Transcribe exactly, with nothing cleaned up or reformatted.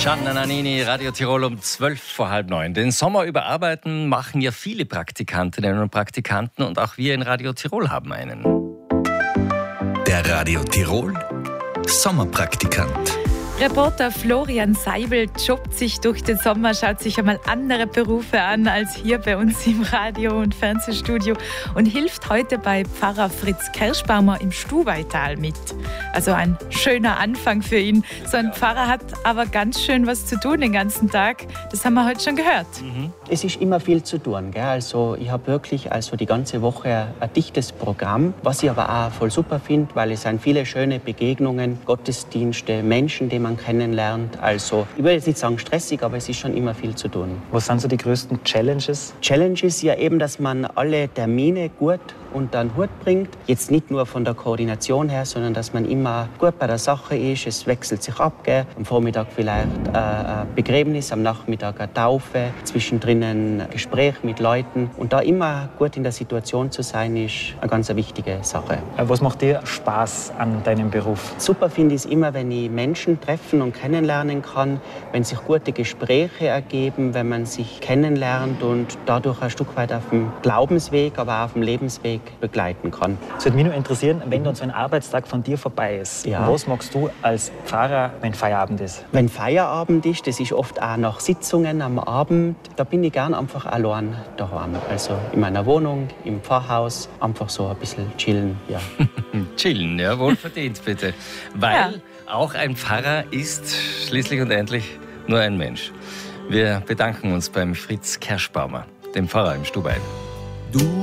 Gianna Nannini, Radio Tirol um zwölf vor halb neun. Den Sommer überarbeiten machen ja viele Praktikantinnen und Praktikanten und auch wir in Radio Tirol haben einen. Der Radio Tirol Sommerpraktikant. Reporter Florian Seibel jobbt sich durch den Sommer, schaut sich einmal andere Berufe an als hier bei uns im Radio- und Fernsehstudio und hilft heute bei Pfarrer Fritz Kerschbaumer im Stubaital mit. Also ein schöner Anfang für ihn. So ein Pfarrer hat aber ganz schön was zu tun den ganzen Tag. Das haben wir heute schon gehört. Mhm. Es ist immer viel zu tun. Gell? Also ich habe wirklich also die ganze Woche ein dichtes Programm, was ich aber auch voll super finde, weil es sind viele schöne Begegnungen, Gottesdienste, Menschen, die man kennenlernt. Also ich will jetzt nicht sagen stressig, aber es ist schon immer viel zu tun. Was sind so die größten Challenges? Challenges ja eben, dass man alle Termine gut unter den Hut bringt. Jetzt nicht nur von der Koordination her, sondern dass man immer gut bei der Sache ist. Es wechselt sich ab. Gell? Am Vormittag vielleicht äh, ein Begräbnis, am Nachmittag eine Taufe, zwischendrin ein Gespräch mit Leuten. Und da immer gut in der Situation zu sein, ist eine ganz wichtige Sache. Was macht dir Spaß an deinem Beruf? Super finde ich es immer, wenn ich Menschen treffen und kennenlernen kann, wenn sich gute Gespräche ergeben, wenn man sich kennenlernt und dadurch ein Stück weit auf dem Glaubensweg, aber auch auf dem Lebensweg begleiten kann. Es würde mich nur interessieren, wenn dann so ein Arbeitstag von dir vorbei ist, ja. Was magst du als Pfarrer, wenn Feierabend ist? Wenn Feierabend ist, das ist oft auch nach Sitzungen am Abend, da bin ich gern einfach allein daheim. Also in meiner Wohnung, im Pfarrhaus, einfach so ein bisschen chillen. Ja. Chillen, ja, wohlverdient bitte. Weil ja. Auch ein Pfarrer ist schließlich und endlich nur ein Mensch. Wir bedanken uns beim Fritz Kerschbaumer, dem Pfarrer im Stubaital. Du